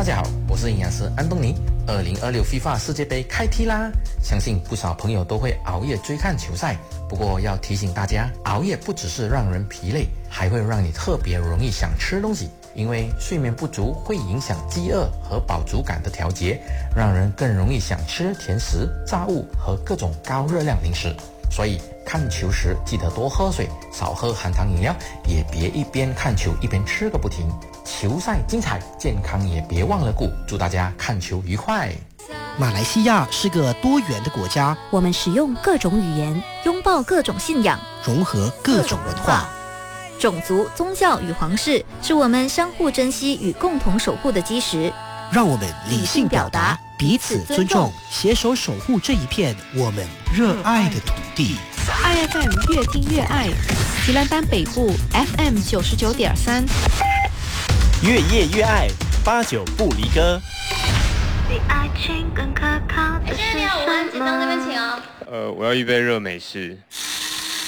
家好，我是营养师安东尼。2026 FIFA 世界杯开踢啦！相信不少朋友都会熬夜追看球赛，不过要提醒大家，熬夜不只是让人疲累，还会让你特别容易想吃东西，因为睡眠不足会影响饥饿和饱足感的调节，让人更容易想吃甜食、炸物和各种高热量零食。所以看球时记得多喝水，少喝含糖饮料，也别一边看球一边吃个不停。球赛精彩，健康也别忘了顾。祝大家看球愉快。 马来西亚是个多元的国家， 我们使用各种语言，拥抱各种信仰， 融合各种文化。 种族、宗教与皇室是我们相互珍惜与共同守护的基石。 让我们理性表达，彼此尊重，携手守护这一片我们热爱的土地。 爱 FM 越听越爱，吉兰丹北部 FM 99.3， 越夜越爱，89不离歌。 比爱情更可靠的是什么？ 现在你好，我们请到那边请哦。 我要预备热美式。